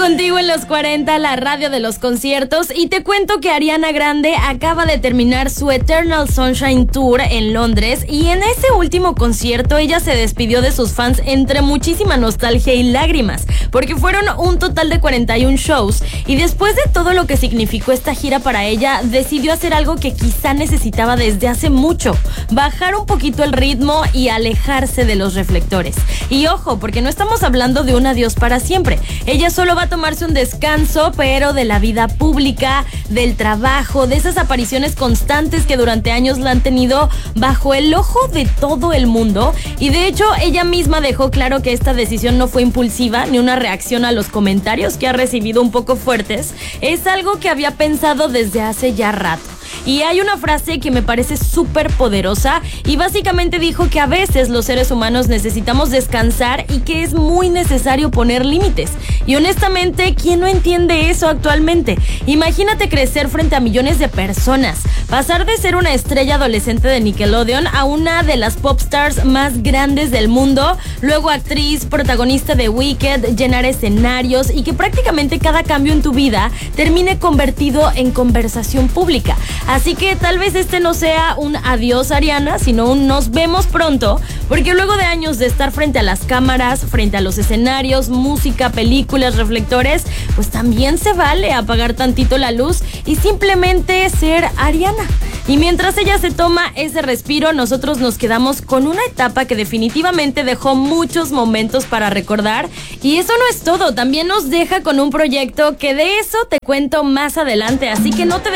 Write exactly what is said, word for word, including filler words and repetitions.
Contigo en los cuarenta, la radio de los conciertos, y te cuento que Ariana Grande acaba de terminar su Eternal Sunshine Tour en Londres, y en ese último concierto ella se despidió de sus fans entre muchísima nostalgia y lágrimas, porque fueron un total de cuarenta y un shows, y después de todo lo que significó esta gira para ella, decidió hacer algo que quizá necesitaba desde hace mucho: bajar un poquito el ritmo y alejarse de los reflectores. Y ojo, porque no estamos hablando de un adiós para siempre. Ella solo va a tomarse un descanso, pero de la vida pública, del trabajo, de esas apariciones constantes que durante años la han tenido bajo el ojo de todo el mundo. Y de hecho, ella misma dejó claro que esta decisión no fue impulsiva ni una reacción a los comentarios que ha recibido un poco fuertes. Es algo que había pensado desde hace ya rato. Y hay una frase que me parece súper poderosa, y básicamente dijo que a veces los seres humanos necesitamos descansar y que es muy necesario poner límites. Y honestamente, ¿quién no entiende eso actualmente? Imagínate crecer frente a millones de personas, pasar de ser una estrella adolescente de Nickelodeon a una de las pop stars más grandes del mundo, luego actriz, protagonista de Wicked, llenar escenarios, y que prácticamente cada cambio en tu vida termine convertido en conversación pública. Así que tal vez este no sea un adiós, Ariana, sino un nos vemos pronto, porque luego de años de estar frente a las cámaras, frente a los escenarios, música, películas, reflectores, pues también se vale apagar tantito la luz y simplemente ser Ariana. Y mientras ella se toma ese respiro, nosotros nos quedamos con una etapa que definitivamente dejó muchos momentos para recordar. Y eso no es todo, también nos deja con un proyecto que de eso te cuento más adelante, así que no te